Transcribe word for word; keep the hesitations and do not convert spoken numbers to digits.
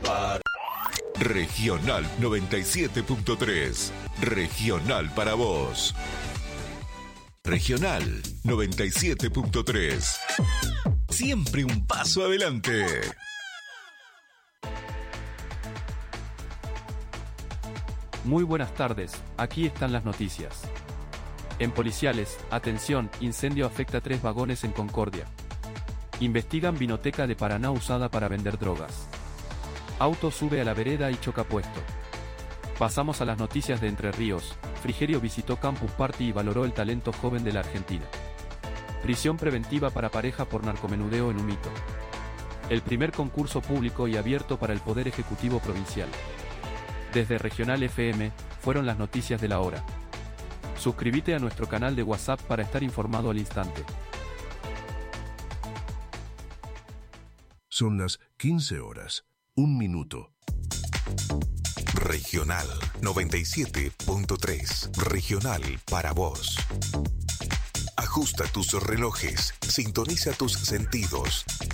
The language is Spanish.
para... Regional noventa y siete punto tres. Regional para vos. Regional noventa y siete punto tres. Siempre un paso adelante. Muy buenas tardes, aquí están las noticias. En Policiales, atención, incendio afecta a tres vagones en Concordia. Investigan vinoteca de Paraná usada para vender drogas. Auto sube a la vereda y choca puesto. Pasamos a las noticias de Entre Ríos. Frigerio visitó Campus Party y valoró el talento joven de la Argentina. Prisión preventiva para pareja por narcomenudeo en Humito. El primer concurso público y abierto para el Poder Ejecutivo Provincial. Desde Regional F M, fueron las noticias de la hora. Suscríbete a nuestro canal de WhatsApp para estar informado al instante. Son las quince horas. Un minuto. Regional noventa y siete punto tres. Regional para vos. Ajusta tus relojes, sintoniza tus sentidos.